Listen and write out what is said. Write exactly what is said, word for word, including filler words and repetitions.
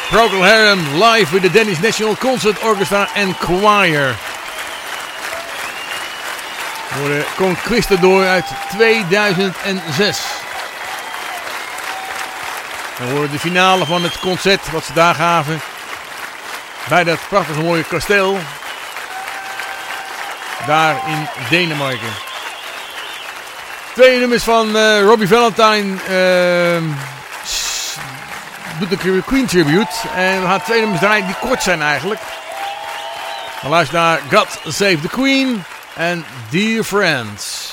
Procol Harum live with the Danish National Concert Orchestra and Choir. Voor de Conquistador uit tweeduizend zes. We horen de finale van het concert wat ze daar gaven. Bij dat prachtige mooie kasteel. Daar in Denemarken. Twee nummers van uh, Robbie Valentine. Uh, doet de Queen tribute. En we gaan twee nummers draaien die kort zijn eigenlijk. We luisteren naar God Save the Queen en Dear Friends.